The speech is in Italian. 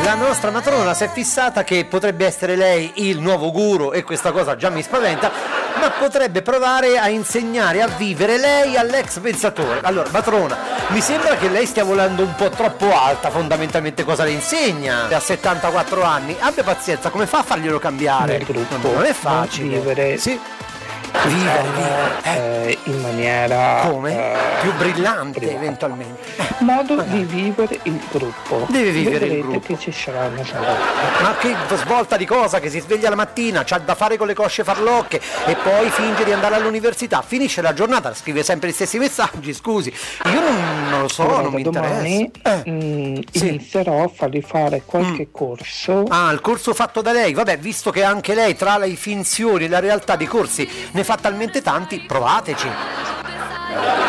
La nostra matrona si è fissata che potrebbe essere lei il nuovo guru e questa cosa già mi spaventa, ma potrebbe provare a insegnare a vivere lei all'ex pensatore. Allora, matrona, mi sembra che lei stia volando un po' troppo alta, fondamentalmente cosa le insegna? Ha 74 anni, abbia pazienza, come fa a farglielo cambiare? Nel gruppo, Non è facile. vivere, sì. Vivere. in maniera più brillante privata. eventualmente. Modo di vivere il gruppo. Deve vivere il Vedrete gruppo. che ci sarà una svolta. Ma che svolta di cosa? Che si sveglia la mattina, c'ha da fare con le cosce farlocche e poi finge di andare all'università, finisce la giornata, scrive sempre gli stessi messaggi, scusi. Io non lo so, Allora, non mi domani interessa. inizierò a fargli fare qualche corso. Ah, il corso fatto da lei, vabbè, visto che anche lei tra le finzioni e la realtà dei corsi ne fa talmente tanti, provateci.